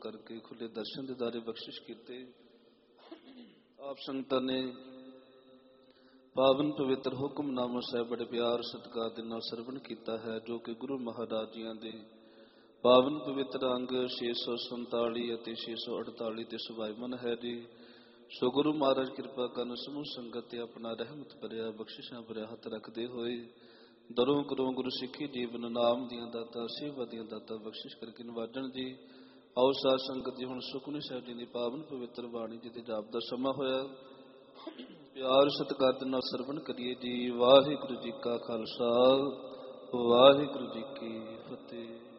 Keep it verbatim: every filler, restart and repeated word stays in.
करके खुले दर्शन दिदारे बख्शिश कीते। आप संगतां ने पावन पवित्र हुक्मनामा साहिब बड़े प्यार सत्कार दे नाल सरवण कीता है, जो कि गुरु महाराज जियां दे पावन पवित्र अंग छे सौ संताली ਅਤੇ छे सौ अड़ताली ਤੇ ਸੁਭਾਈਮਨ ਹੈ जी। सो गुरु महाराज कृपा ਕਰਨ ਸਮੂਹ ਸੰਗਤ ਤੇ ਆਪਣਾ ਰਹਿਮਤ ਭਰਿਆ ਬਖਸ਼ਿਸ਼ਾਂ ਭਰਿਆ ਹੱਥ ਰੱਖਦੇ ਹੋਏ ਦਰੋਂ ਕਰੋਂ ਗੁਰੂ ਸਿੱਖੀ ਜੀਵਨ ਨਾਮ ਦੀਆਂ ਦਾਤਾਂ ਸੇਵਾ ਦੀਆਂ ਦਾਤਾਂ ਬਖਸ਼ਿਸ਼ ਕਰਕੇ ਨਿਵਾਜਣ ਜੀ। ਆਓ ਸਾਧ ਸੰਗਤ ਜੀ ਹੁਣ ਸੁਖਮਨੀ ਸਾਹਿਬ ਜੀ ਦੀ ਪਾਵਨ ਪਵਿੱਤਰ ਬਾਣੀ ਜੀ ਦੇ ਜਾਪ ਦਾ ਸਮਾਂ ਹੋਇਆ, ਪਿਆਰ ਸਤਿਕਾਰ ਦੇ ਨਾਲ ਸਰਵਣ ਕਰੀਏ ਜੀ। ਵਾਹਿਗੁਰੂ ਜੀ ਕਾ ਖਾਲਸਾ, ਵਾਹਿਗੁਰੂ ਜੀ ਕੀ ਫਤਿਹ।